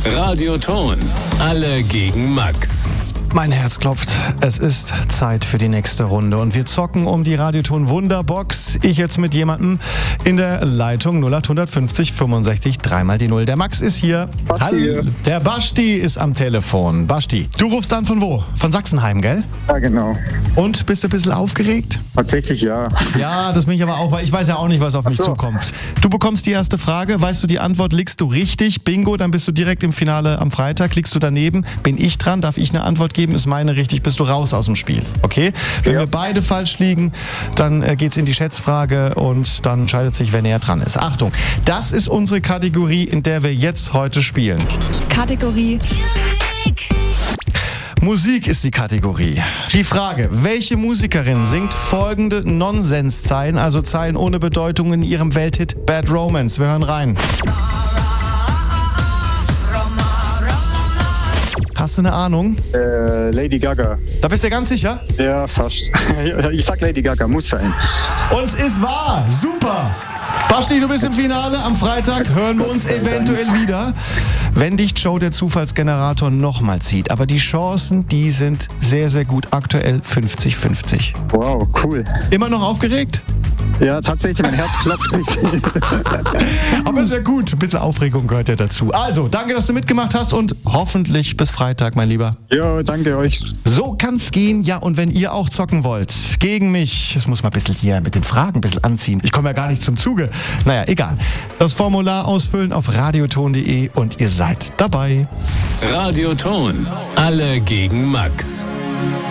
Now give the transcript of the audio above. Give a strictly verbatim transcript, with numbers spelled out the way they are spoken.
Radioton. Alle gegen Max. Mein Herz klopft. Es ist Zeit für die nächste Runde und wir zocken um die Radioton Wunderbox. Ich jetzt mit jemandem in der Leitung null acht fünfzig fünfundsechzig, dreimal die Null. Der Max ist hier. Basti. Hallo. Der Basti ist am Telefon. Basti, du rufst an von wo? Von Sachsenheim, gell? Ja, genau. Und bist du ein bisschen aufgeregt? Tatsächlich ja. Ja, das bin ich aber auch, weil ich weiß ja auch nicht, was auf mich Ach so. zukommt. Du bekommst die erste Frage, weißt du die Antwort, liegst du richtig, bingo, dann bist du direkt im Finale am Freitag, liegst du daneben, bin ich dran, darf ich eine Antwort geben, ist meine richtig, bist du raus aus dem Spiel, okay? Wenn Ja. wir beide falsch liegen, dann äh, geht's in die Schätzfrage und dann entscheidet sich, wer näher dran ist. Achtung, das ist unsere Kategorie, in der wir jetzt heute spielen. Kategorie Musik ist die Kategorie. Die Frage, welche Musikerin singt folgende Nonsenszeilen, also Zeilen ohne Bedeutung in ihrem Welthit Bad Romance? Wir hören rein. Hast du eine Ahnung? Äh, Lady Gaga. Da bist du ganz sicher? Ja, fast. Ich sag Lady Gaga, muss sein. Und es ist wahr. Super. Basti, du bist im Finale. Am Freitag hören wir uns eventuell wieder, wenn dich Joe, der Zufallsgenerator, nochmal zieht. Aber die Chancen, die sind sehr, sehr gut. Aktuell fünfzig fünfzig. Wow, cool. Immer noch aufgeregt? Ja, tatsächlich, mein Herz klopft richtig. Aber ist ja gut. Ein bisschen Aufregung gehört ja dazu. Also, danke, dass du mitgemacht hast und hoffentlich bis Freitag, mein Lieber. Jo, danke euch. So kann's gehen. Ja, und wenn ihr auch zocken wollt, gegen mich, das muss man ein bisschen hier mit den Fragen ein bisschen anziehen. Ich komme ja gar nicht zum Zuge. Naja, egal. Das Formular ausfüllen auf radioton punkt de und ihr seid dabei. Radioton. Alle gegen Max.